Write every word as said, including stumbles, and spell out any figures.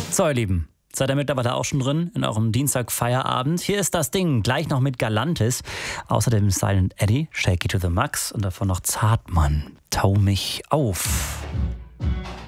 So, ihr Lieben, seid ihr mittlerweile auch schon drin in eurem Dienstag-Feierabend? Hier ist das Ding, gleich noch mit Galantis. Außerdem Silent Eddie, Shake It to the Max und davon noch Zartmann, Tau mich auf.